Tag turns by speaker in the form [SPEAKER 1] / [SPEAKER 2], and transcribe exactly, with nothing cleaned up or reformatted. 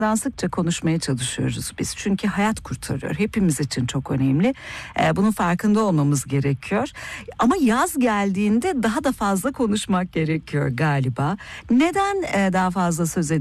[SPEAKER 1] azından sıkça konuşmaya çalışıyoruz biz. Çünkü hayat kurtarıyor. Hepimiz için çok önemli. Ee, bunun farkında olmamız gerekiyor. Ama yaz geldiğinde daha da fazla konuşmak gerekiyor galiba. Neden e, daha fazla söz